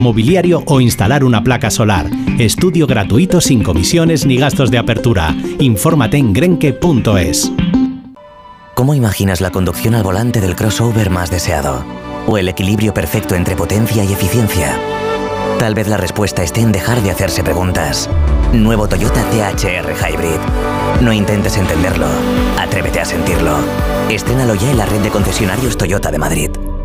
mobiliario o instalar una placa solar. Estudio gratuito sin comisiones ni gastos de apertura. Infórmate en grenke.es. ¿Cómo imaginas la conducción al volante del crossover más deseado? ¿O el equilibrio perfecto entre potencia y eficiencia? Tal vez la respuesta esté en dejar de hacerse preguntas. Nuevo Toyota THR Hybrid. No intentes entenderlo. Atrévete a sentirlo. Estrénalo ya en la red de concesionarios Toyota de Madrid.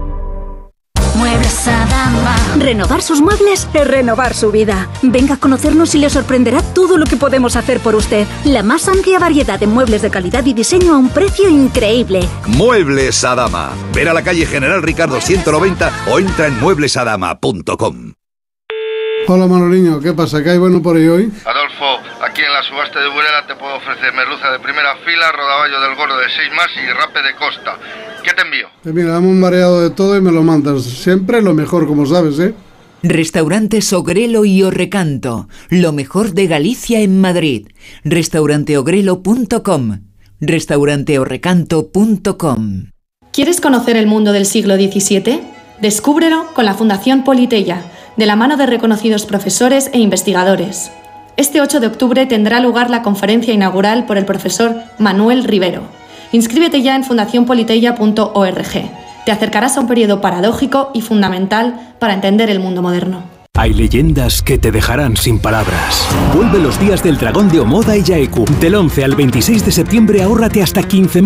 Muebles Adama. Renovar sus muebles es renovar su vida. Venga a conocernos y le sorprenderá todo lo que podemos hacer por usted. La más amplia variedad de muebles de calidad y diseño a un precio increíble. Muebles Adama. Ver a la calle General Ricardo 190 o entra en mueblesadama.com. Hola Manoliño, ¿qué pasa? ¿Qué hay bueno por ahí hoy? Adolfo, aquí en la subasta de Burela te puedo ofrecer merluza de primera fila, rodaballo del gordo de 6 más y rape de costa. ¿Qué te envío? Pues mira, dame un mareado de todo y me lo mandas. Siempre lo mejor, como sabes, ¿eh? Restaurantes Ogrelo y Orrecanto, lo mejor de Galicia en Madrid. Restauranteogrelo.com, restauranteorrecanto.com. ¿Quieres conocer el mundo del siglo XVII? Descúbrelo con la Fundación Politeia, de la mano de reconocidos profesores e investigadores. Este 8 de octubre tendrá lugar la conferencia inaugural por el profesor Manuel Rivero. Inscríbete ya en fundacionpoliteia.org. Te acercarás a un periodo paradójico y fundamental para entender el mundo moderno. Hay leyendas que te dejarán sin palabras. Vuelve los días del dragón de Omoda y Yaeku. Del 11 al 26 de septiembre ahórrate hasta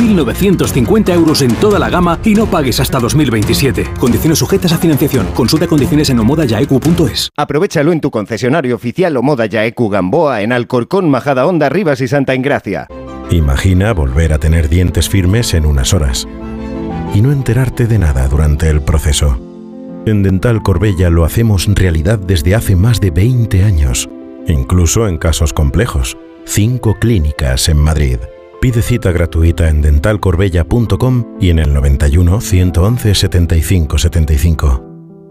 15.950 euros en toda la gama y no pagues hasta 2027. Condiciones sujetas a financiación. Consulta condiciones en omodayaeku.es. Aprovechalo en tu concesionario oficial Omoda Yaeku Gamboa en Alcorcón, Majadahonda, Rivas y Santa Engracia. Imagina volver a tener dientes firmes en unas horas y no enterarte de nada durante el proceso. En Dental Corbella lo hacemos realidad desde hace más de 20 años, incluso en casos complejos. 5 clínicas en Madrid. Pide cita gratuita en dentalcorbella.com y en el 91 111 75 75.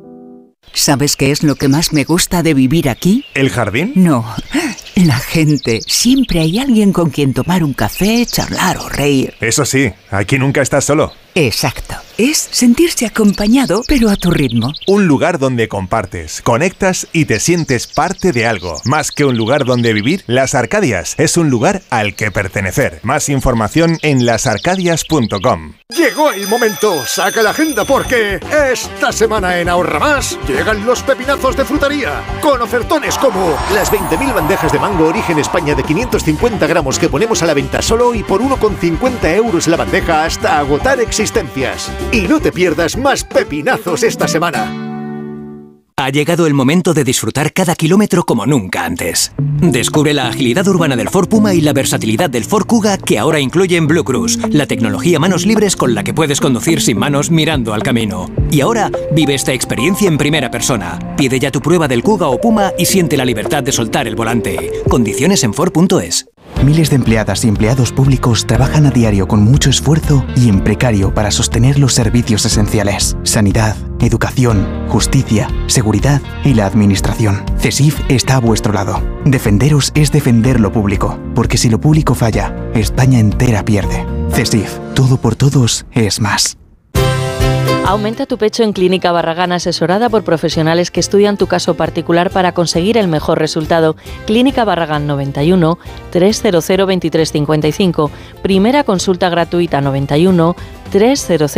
¿Sabes qué es lo que más me gusta de vivir aquí? ¿El jardín? No, la gente. Siempre hay alguien con quien tomar un café, charlar o reír. Eso sí, aquí nunca estás solo. Exacto. Es sentirse acompañado, pero a tu ritmo. Un lugar donde compartes, conectas y te sientes parte de algo. Más que un lugar donde vivir, Las Arcadias es un lugar al que pertenecer. Más información en lasarcadias.com. Llegó el momento, saca la agenda porque esta semana en Ahorra Más llegan los pepinazos de frutería con ofertones como las 20.000 bandejas de mango Origen España de 550 gramos que ponemos a la venta solo y por 1,50 euros la bandeja hasta agotar existencias. Y no te pierdas más pepinazos esta semana. Ha llegado el momento de disfrutar cada kilómetro como nunca antes. Descubre la agilidad urbana del Ford Puma y la versatilidad del Ford Kuga que ahora incluyen Blue Cruise, la tecnología manos libres con la que puedes conducir sin manos mirando al camino. Y ahora vive esta experiencia en primera persona. Pide ya tu prueba del Kuga o Puma y siente la libertad de soltar el volante. Condiciones en Ford.es. Miles de empleadas y empleados públicos trabajan a diario con mucho esfuerzo y en precario para sostener los servicios esenciales: sanidad, educación, justicia, seguridad y la administración. CESIF está a vuestro lado. Defenderos es defender lo público, porque si lo público falla, España entera pierde. CESIF, todo por todos es más. Aumenta tu pecho en Clínica Barragán, asesorada por profesionales que estudian tu caso particular para conseguir el mejor resultado. Clínica Barragán 91 300 2355. Primera consulta gratuita 91 300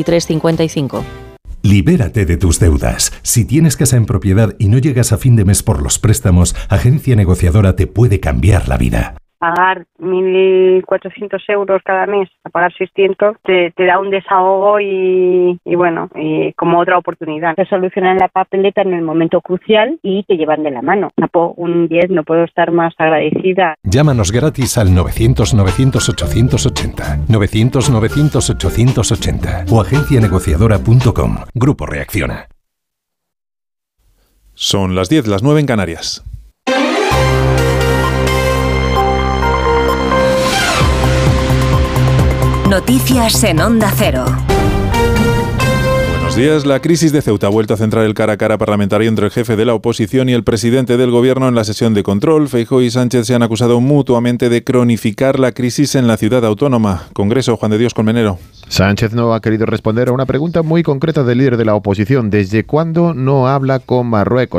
2355. Libérate de tus deudas. Si tienes casa en propiedad y no llegas a fin de mes por los préstamos, Agencia Negociadora te puede cambiar la vida. Pagar 1.400 euros cada mes, a pagar 600, te da un desahogo y bueno, y como otra oportunidad. Te solucionan la papeleta en el momento crucial y te llevan de la mano. Un 10, no puedo estar más agradecida. Llámanos gratis al 900-900-880, 900-900-880 o agencianegociadora.com. Grupo Reacciona. Son las 10, las 9 en Canarias. Noticias en Onda Cero. Buenos días. La crisis de Ceuta ha vuelto a centrar el cara a cara parlamentario entre el jefe de la oposición y el presidente del gobierno en la sesión de control. Feijóo y Sánchez se han acusado mutuamente de cronificar la crisis en la ciudad autónoma. Congreso, Juan de Dios Colmenero. Sánchez no ha querido responder a una pregunta muy concreta del líder de la oposición. ¿Desde cuándo no habla con Marruecos?